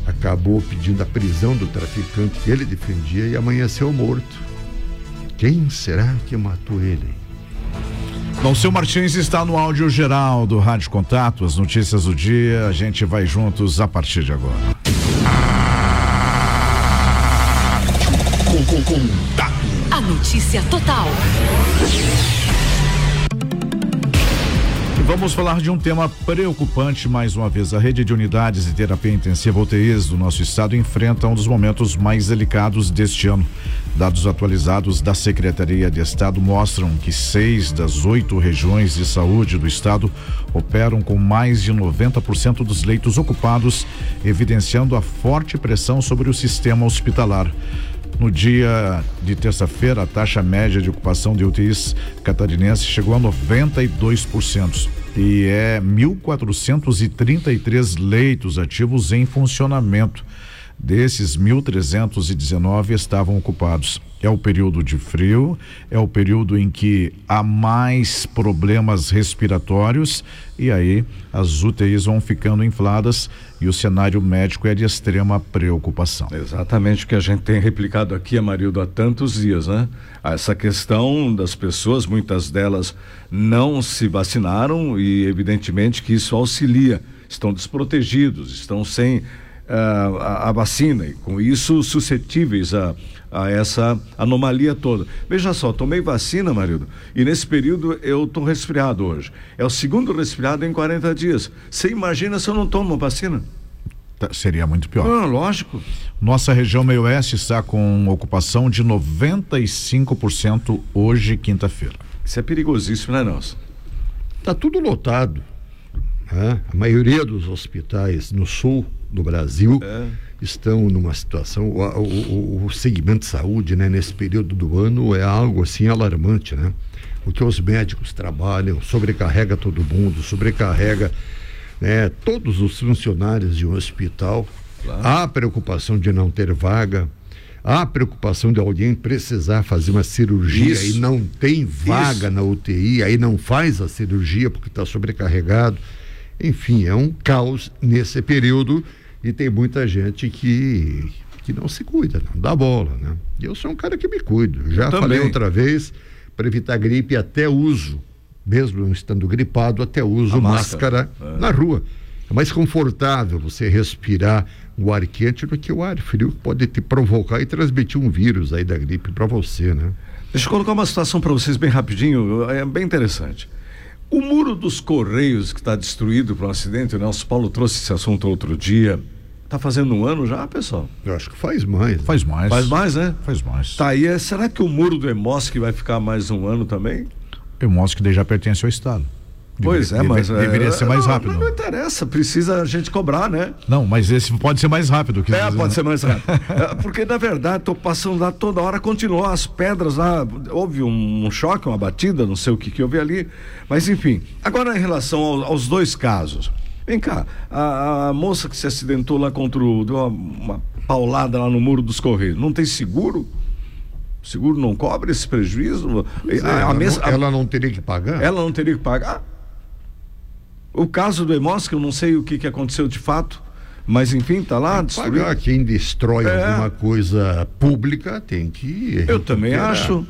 acabou pedindo a prisão do traficante que ele defendia e amanheceu morto. Quem será que matou ele? Bom, seu Martins está no áudio geral do Rádio Contato, as notícias do dia, a gente vai juntos a partir de agora. A notícia total. Vamos falar de um tema preocupante mais uma vez. A rede de unidades de terapia intensiva UTIs do nosso estado enfrenta um dos momentos mais delicados deste ano. Dados atualizados da Secretaria de Estado mostram que 6 das 8 regiões de saúde do estado operam com mais de 90% dos leitos ocupados, evidenciando a forte pressão sobre o sistema hospitalar. No dia de terça-feira, a taxa média de ocupação de UTIs catarinense chegou a 92% e é 1.433 leitos ativos em funcionamento. Desses, 1.319 estavam ocupados. É o período de frio, é o período em que há mais problemas respiratórios e aí as UTIs vão ficando infladas e o cenário médico é de extrema preocupação. Exatamente o que a gente tem replicado aqui, Amarildo, há tantos dias, né? Essa questão das pessoas, muitas delas não se vacinaram e evidentemente que isso auxilia, estão desprotegidos, estão sem a vacina e com isso suscetíveis a essa anomalia toda. Veja só, tomei vacina, Marildo, e nesse período eu estou resfriado hoje. É o segundo resfriado em 40 dias. Você imagina se eu não tomo vacina? Seria muito pior. Lógico. Nossa região meio-oeste está com ocupação de 95% hoje, quinta-feira. Isso é perigosíssimo, né, Nelson? Está tudo lotado. A maioria dos hospitais no sul do Brasil estão numa situação, o segmento de saúde, né, nesse período do ano é algo assim alarmante, né? Porque os médicos trabalham, sobrecarrega todo mundo, sobrecarrega, né, todos os funcionários de um hospital. Claro. Há preocupação de não ter vaga, há preocupação de alguém precisar fazer uma cirurgia e não tem vaga na UTI, aí não faz a cirurgia porque está sobrecarregado. Enfim, é um caos nesse período e tem muita gente que não se cuida, não dá bola, né? Eu sou um cara que me cuido. Já falei outra vez, para evitar gripe até uso, mesmo não estando gripado, até uso máscara na rua. É mais confortável você respirar o ar quente do que o ar frio que pode te provocar e transmitir um vírus aí da gripe para você, né? Deixa eu colocar uma situação para vocês bem rapidinho, é bem interessante. O muro dos Correios que está destruído por um acidente, o Nelson Paulo trouxe esse assunto outro dia, está fazendo um ano já, pessoal? Eu acho que faz mais. Né? Faz mais. Faz mais, né? Faz mais. Tá aí, será que o muro do Hemosc vai ficar mais um ano também? O Hemosc já pertence ao Estado. Pois mas deveria ser mais rápido. Não interessa, precisa a gente cobrar, né? Não, mas esse pode ser mais rápido. Pode ser mais rápido. Porque, na verdade, estou passando lá toda hora, continuou as pedras lá, houve um choque, uma batida, não sei o que houve ali, mas enfim. Agora, em relação aos dois casos, vem cá, a moça que se acidentou lá deu uma paulada lá no muro dos Correios, não tem seguro? O seguro não cobre esse prejuízo? Ela não teria que pagar? Ela não teria que pagar? O caso do Hemosc, eu não sei o que aconteceu de fato, mas enfim, tá lá destruído. Pagar quem destrói alguma coisa pública tem que... Eu também acho.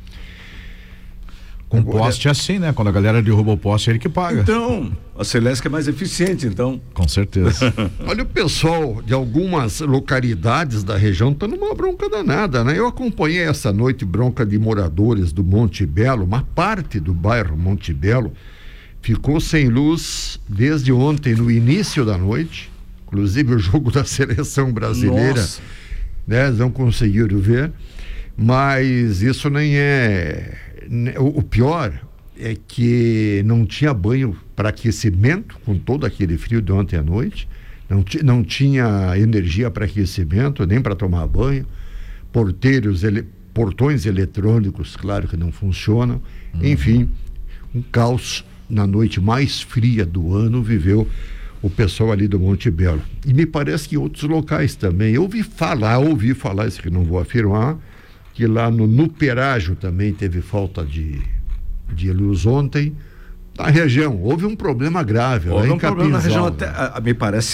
Com poste é assim, né? Quando a galera derruba o poste, é ele que paga. Então, a Celesc é mais eficiente, então. Com certeza. Olha, o pessoal de algumas localidades da região tá numa bronca danada, né? Eu acompanhei essa noite bronca de moradores do Monte Belo, uma parte do bairro Monte Belo ficou sem luz desde ontem, no início da noite, inclusive o jogo da seleção brasileira, né? Não conseguiram ver, mas isso nem é... O pior é que não tinha banho para aquecimento, com todo aquele frio de ontem à noite, não tinha energia para aquecimento, nem para tomar banho, portões eletrônicos, claro que não funcionam, enfim, um caos. Na noite mais fria do ano viveu o pessoal ali do Monte Belo. E me parece que em outros locais também. Eu ouvi falar, isso que não vou afirmar, que lá no Perágio também teve falta de luz ontem. Na região, houve um problema grave. Houve um problema na região, até, me parece